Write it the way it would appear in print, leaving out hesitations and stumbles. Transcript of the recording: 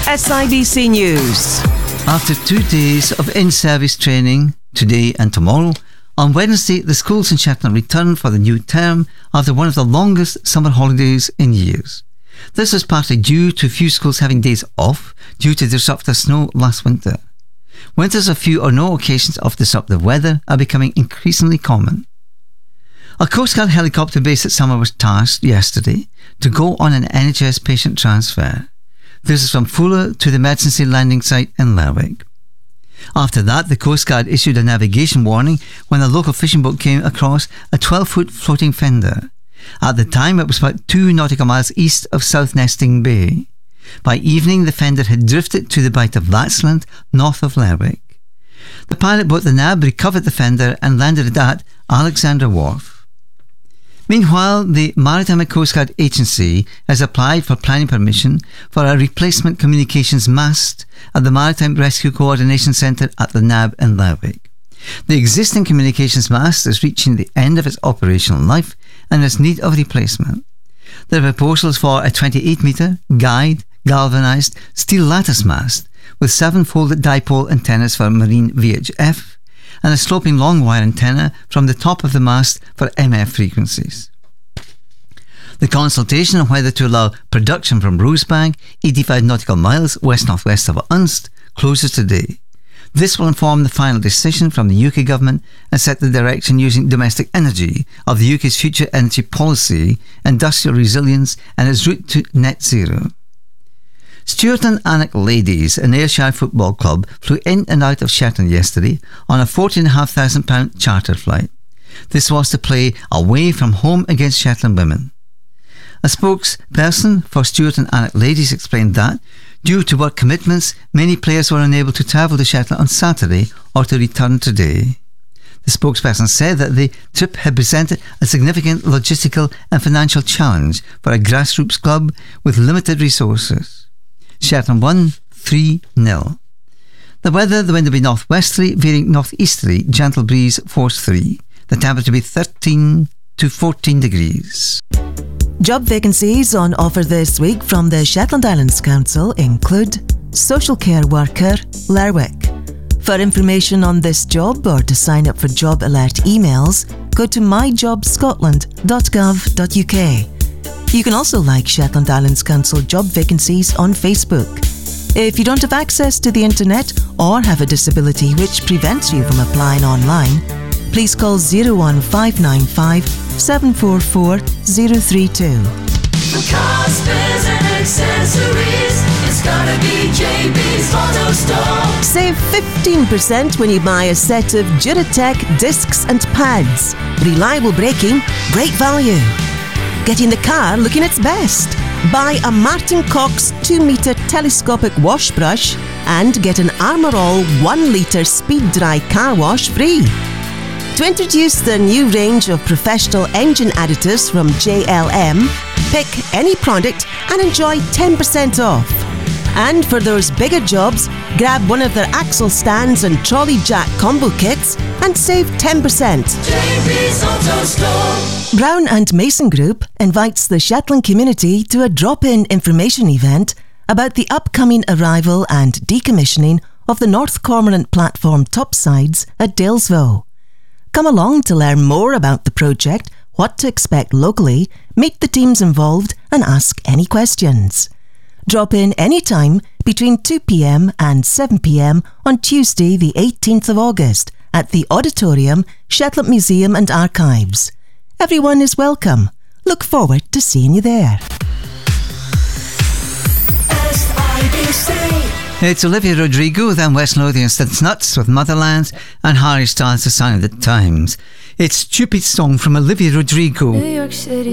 SIBC News. After 2 days of in-service training, today and tomorrow, on Wednesday, the schools in Shetland return for the new term after one of the longest summer holidays in years. This was partly due to few schools having days off due to disruptive snow last winter. Winters of few or no occasions of disruptive weather are becoming increasingly common. A Coast Guard helicopter based at Summer was tasked yesterday to go on an NHS patient transfer. This is from Fuller to the emergency landing site in Lerwick. After that, the Coast Guard issued a navigation warning when a local fishing boat came across a 12-foot floating fender. At the time, it was about 2 nautical miles east of South Nesting Bay. By evening, the fender had drifted to the Bight of Vatsland, north of Lerwick. The pilot boat, the NAB, recovered the fender and landed it at Alexandra Wharf. Meanwhile, the Maritime and Coast Guard Agency has applied for planning permission for a replacement communications mast at the Maritime Rescue Coordination Centre at the NAB in Lerwick. The existing communications mast is reaching the end of its operational life and is in need of replacement. The proposal is for a 28-metre, guide, galvanised steel lattice mast with 7 folded dipole antennas for marine VHF and a sloping long wire antenna from the top of the mast for MF frequencies. The consultation on whether to allow production from Rosebank, 85 nautical miles west-northwest of Unst, closes today. This will inform the final decision from the UK government and set the direction using domestic energy of the UK's future energy policy, industrial resilience and its route to net zero. Stuart and Alnwick Ladies, an Ayrshire football club, flew in and out of Shetland yesterday on a £14,500 charter flight. This was to play away from home against Shetland women. A spokesperson for Stuart and Alnwick Ladies explained that, due to work commitments, many players were unable to travel to Shetland on Saturday or to return today. The spokesperson said that the trip had presented a significant logistical and financial challenge for a grassroots club with limited resources. Shetland won 3-0. The weather, the wind will be northwesterly, veering northeasterly, gentle breeze, force 3. The temperature will be 13 to 14 degrees. Job vacancies on offer this week from the Shetland Islands Council include social care worker, Lerwick. For information on this job or to sign up for job alert emails, go to myjobscotland.gov.uk. You can also like Shetland Islands Council job vacancies on Facebook. If you don't have access to the internet or have a disability which prevents you from applying online, please call 01595 744 032. For cars, spares and accessories, it's gotta be JB's Auto Store. Save 15% when you buy a set of Duratec discs and pads. Reliable braking, great value. Getting the car looking its best. Buy a Martin Cox 2-metre telescopic wash brush and get an Armour All 1-litre speed dry car wash free. To introduce the new range of professional engine additives from JLM, pick any product and enjoy 10% off. And for those bigger jobs, grab one of their axle stands and trolley jack combo kits and save 10%. JB's Auto Store. Brown and Mason Group invites the Shetland community to a drop-in information event about the upcoming arrival and decommissioning of the North Cormorant platform topsides at Dalesville. Come along to learn more about the project, what to expect locally, meet the teams involved and ask any questions. Drop in anytime between 2 p.m. and 7 p.m. on Tuesday the 18th of August at the Auditorium, Shetland Museum and Archives. Everyone is welcome. Look forward to seeing you there. It's Olivia Rodrigo, then West Lothian Stints Nuts with Motherland, and Harry Styles, The Sign of the Times. It's Stupid Song from Olivia Rodrigo. New York City.